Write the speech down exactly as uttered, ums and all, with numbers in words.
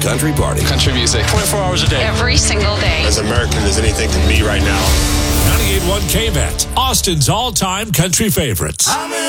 country party. Country music, twenty-four hours a day. Every single day. As American as anything can be right now. ninety-eight point one K B E T, Austin's all-time country favorites.